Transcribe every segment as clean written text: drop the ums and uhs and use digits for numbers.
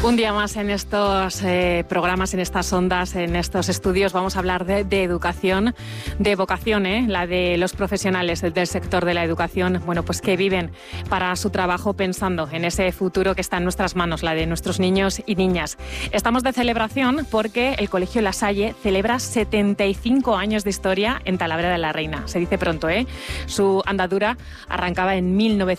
Un día más en estos programas, en estas ondas, en estos estudios, vamos a hablar de educación, de vocación, la de los profesionales del sector de la educación, bueno, pues que viven para su trabajo pensando en ese futuro que está en nuestras manos, la de nuestros niños y niñas. Estamos de celebración porque el Colegio La Salle celebra 75 años de historia en Talavera de la Reina. Se dice pronto, ¿eh? Su andadura arrancaba en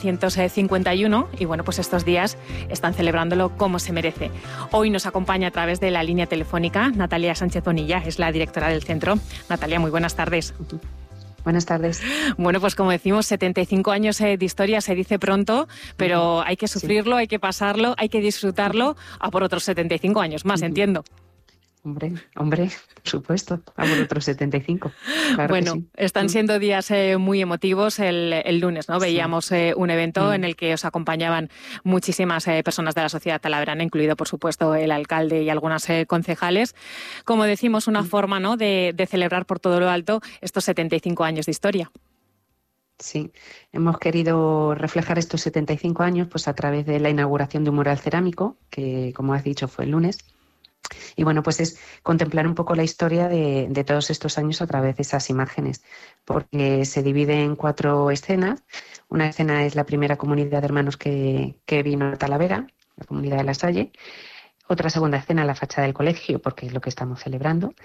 1951 y bueno, pues estos días están celebrándolo como se merece. Hoy nos acompaña a través de la línea telefónica Natalia Sánchez Bonilla, es la directora del centro. Natalia, muy buenas tardes. Buenas tardes. Bueno, pues como decimos, 75 años de historia se dice pronto, pero hay que sufrirlo, hay que pasarlo, hay que disfrutarlo a por otros 75 años más, entiendo. Hombre, por supuesto, a por otros 75. Claro, bueno, que sí. Están siendo días muy emotivos. El lunes, ¿no? Veíamos un evento en el que os acompañaban muchísimas personas de la sociedad talaverana, incluido, por supuesto, el alcalde y algunas concejales. Como decimos, una forma, ¿no?, de celebrar por todo lo alto estos 75 años de historia. Sí, hemos querido reflejar estos 75 años pues a través de la inauguración de un mural cerámico, que, como has dicho, fue el lunes. Y bueno, pues es contemplar un poco la historia de todos estos años a través de esas imágenes, porque se divide en 4 escenas. Una escena es la primera comunidad de hermanos que vino a Talavera, la comunidad de La Salle. Otra segunda escena, la fachada del colegio, porque es lo que estamos celebrando.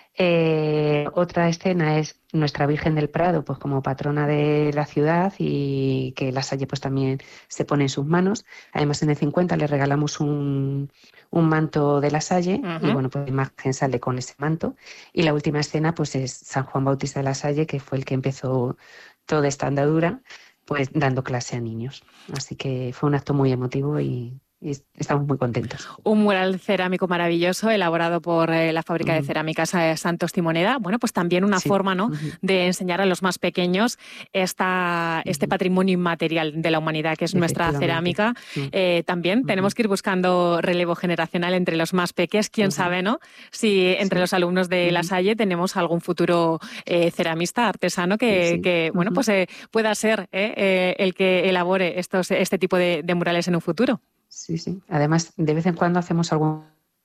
Otra escena es nuestra Virgen del Prado, pues como patrona de la ciudad, y que La Salle pues también se pone en sus manos. Además, en el 50 le regalamos un manto de La Salle, y bueno, pues la imagen sale con ese manto. Y la última escena pues es San Juan Bautista de La Salle, que fue el que empezó toda esta andadura, pues dando clase a niños. Así que fue un acto muy emotivo y estamos muy contentos. Un mural cerámico maravilloso elaborado por la fábrica de cerámicas Santos Timoneda. Bueno, pues también una forma, ¿no?, de enseñar a los más pequeños este patrimonio inmaterial de la humanidad que es nuestra cerámica. También tenemos que ir buscando relevo generacional entre los más pequeños. Quién sabe, ¿no?, si entre los alumnos de La Salle tenemos algún futuro ceramista, artesano que bueno, pues pueda ser el que elabore este tipo de murales en un futuro. Sí, sí. Además, de vez en cuando hacemos algún